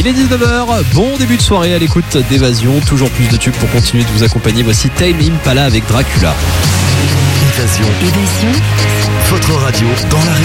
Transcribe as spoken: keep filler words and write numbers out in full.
Il est dix-neuf heures, bon début de soirée à l'écoute d'Évasion. Toujours plus de tubes pour continuer de vous accompagner. Voici Tame Impala avec Dracula. Évasion. Évasion. Votre radio dans la région.